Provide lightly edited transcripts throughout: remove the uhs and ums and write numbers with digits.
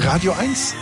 Radio 1.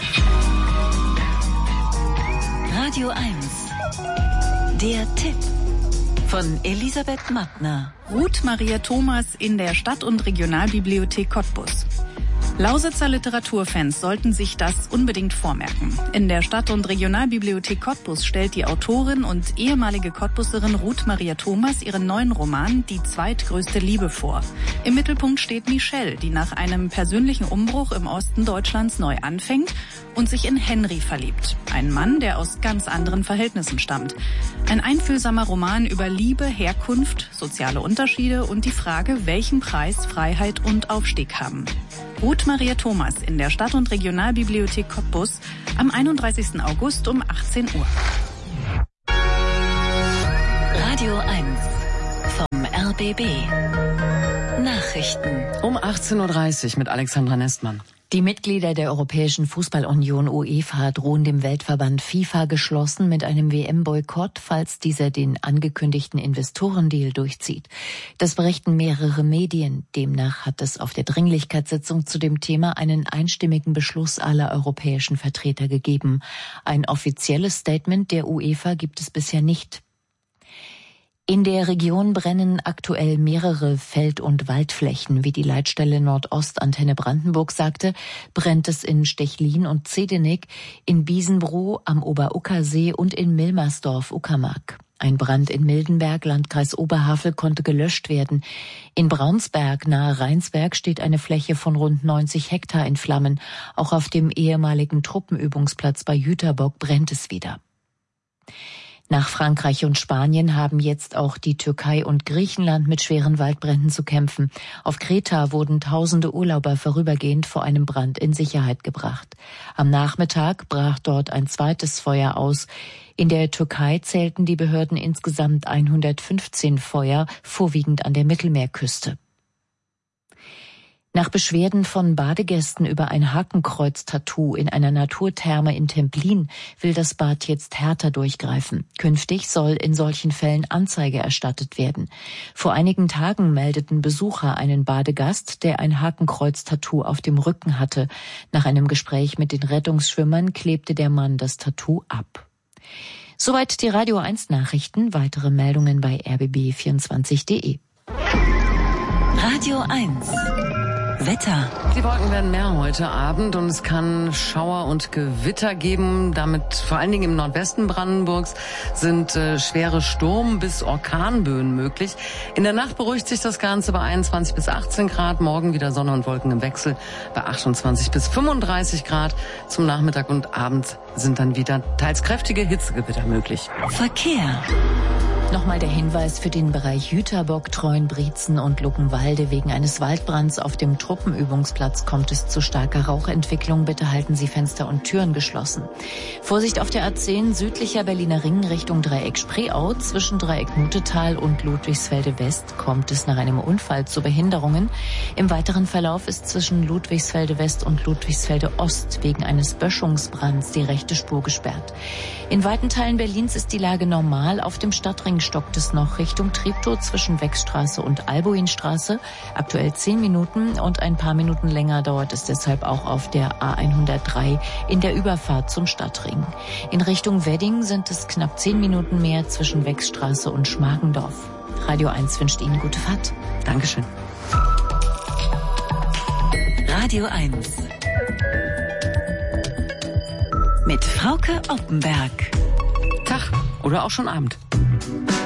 Radio 1. Der Tipp von Elisabeth Mattner. Ruth Maria Thomas in der Stadt- und Regionalbibliothek Cottbus. Lausitzer Literaturfans sollten sich das unbedingt vormerken. In der Stadt- und Regionalbibliothek Cottbus stellt die Autorin und ehemalige Cottbuserin Ruth Maria Thomas ihren neuen Roman Die zweitgrößte Liebe vor. Im Mittelpunkt steht Michelle, die nach einem persönlichen Umbruch im Osten Deutschlands neu anfängt und sich in Henry verliebt. Ein Mann, der aus ganz anderen Verhältnissen stammt. Ein einfühlsamer Roman über Liebe, Herkunft, soziale Unterschiede und die Frage, welchen Preis Freiheit und Aufstieg haben. Ruth Maria Thomas in der Stadt- und Regionalbibliothek Cottbus am 31. August um 18 Uhr. Radio 1 vom RBB. Nachrichten. Um 18.30 Uhr mit Alexandra Nestmann. Die Mitglieder der Europäischen Fußballunion UEFA drohen dem Weltverband FIFA geschlossen mit einem WM-Boykott, falls dieser den angekündigten Investorendeal durchzieht. Das berichten mehrere Medien. Demnach hat es auf der Dringlichkeitssitzung zu dem Thema einen einstimmigen Beschluss aller europäischen Vertreter gegeben. Ein offizielles Statement der UEFA gibt es bisher nicht. In der Region brennen aktuell mehrere Feld- und Waldflächen. Wie die Leitstelle Nordost-Antenne Brandenburg sagte, brennt es in Stechlin und Zedenik, in Biesenbroh am Ober-Ucker-See und in Milmersdorf-Uckermark. Ein Brand in Mildenberg, Landkreis Oberhavel, konnte gelöscht werden. In Braunsberg nahe Rheinsberg steht eine Fläche von rund 90 Hektar in Flammen. Auch auf dem ehemaligen Truppenübungsplatz bei Jüterbock brennt es wieder. Nach Frankreich und Spanien haben jetzt auch die Türkei und Griechenland mit schweren Waldbränden zu kämpfen. Auf Kreta wurden tausende Urlauber vorübergehend vor einem Brand in Sicherheit gebracht. Am Nachmittag brach dort ein zweites Feuer aus. In der Türkei zählten die Behörden insgesamt 115 Feuer, vorwiegend an der Mittelmeerküste. Nach Beschwerden von Badegästen über ein Hakenkreuz-Tattoo in einer Naturtherme in Templin will das Bad jetzt härter durchgreifen. Künftig soll in solchen Fällen Anzeige erstattet werden. Vor einigen Tagen meldeten Besucher einen Badegast, der ein Hakenkreuz-Tattoo auf dem Rücken hatte. Nach einem Gespräch mit den Rettungsschwimmern klebte der Mann das Tattoo ab. Soweit die Radio 1 Nachrichten. Weitere Meldungen bei rbb24.de. Radio 1 Wetter. Die Wolken werden mehr heute Abend und es kann Schauer und Gewitter geben. Damit vor allen Dingen im Nordwesten Brandenburgs sind schwere Sturm- bis Orkanböen möglich. In der Nacht beruhigt sich das Ganze bei 21 bis 18 Grad. Morgen wieder Sonne und Wolken im Wechsel bei 28 bis 35 Grad. Zum Nachmittag und Abend sind dann wieder teils kräftige Hitzegewitter möglich. Verkehr. Nochmal der Hinweis für den Bereich Jüterbock, Treuenbrietzen und Luckenwalde. Wegen eines Waldbrands auf dem Truppenübungsplatz kommt es zu starker Rauchentwicklung. Bitte halten Sie Fenster und Türen geschlossen. Vorsicht auf der A10 südlicher Berliner Ring Richtung Dreieck Spreeau. Zwischen Dreieck Mutetal und Ludwigsfelde West kommt es nach einem Unfall zu Behinderungen. Im weiteren Verlauf ist zwischen Ludwigsfelde West und Ludwigsfelde Ost wegen eines Böschungsbrands die rechte Spur gesperrt. In weiten Teilen Berlins ist die Lage normal. Auf dem Stadtring stockt es noch Richtung Treptow zwischen Wechstraße und Albuinstraße. Aktuell 10 Minuten und ein paar Minuten länger dauert es deshalb auch auf der A103 in der Überfahrt zum Stadtring. In Richtung Wedding sind es knapp 10 Minuten mehr zwischen Wechstraße und Schmargendorf. Radio 1 wünscht Ihnen gute Fahrt. Dankeschön. Radio 1 mit Frauke Oppenberg. Tag oder auch schon Abend.